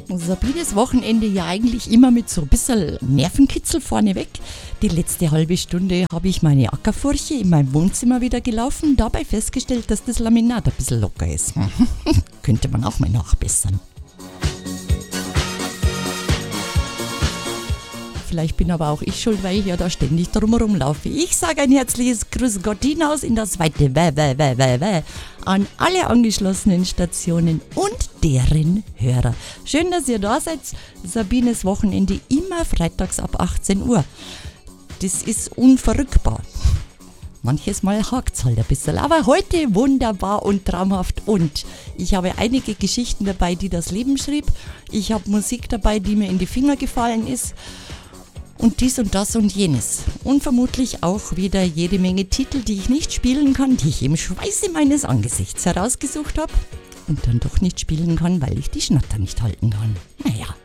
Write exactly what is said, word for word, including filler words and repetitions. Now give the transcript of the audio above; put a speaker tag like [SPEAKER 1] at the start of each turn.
[SPEAKER 1] Sabines Wochenende ja eigentlich immer mit so ein bisschen Nervenkitzel vorneweg. Die letzte halbe Stunde habe ich meine Ackerfurche in meinem Wohnzimmer wieder gelaufen, dabei festgestellt, dass das Laminat ein bisschen locker ist. Könnte man auch mal nachbessern. Vielleicht bin aber auch ich schuld, weil ich ja da ständig drumherum laufe. Ich sage ein herzliches Grüß Gott hinaus in das weite Wä, Wä, Wä, Wä, Wä an alle angeschlossenen Stationen und deren Hörer. Schön, dass ihr da seid. Sabines Wochenende immer freitags ab achtzehn Uhr. Das ist unverrückbar. Manches Mal hakt es halt ein bisschen, aber heute wunderbar und traumhaft. Und ich habe einige Geschichten dabei, die das Leben schrieb. Ich habe Musik dabei, die mir in die Finger gefallen ist. Und dies und das und jenes. Und vermutlich auch wieder jede Menge Titel, die ich nicht spielen kann, die ich im Schweiße meines Angesichts herausgesucht habe und dann doch nicht spielen kann, weil ich die Schnatter nicht halten kann. Naja.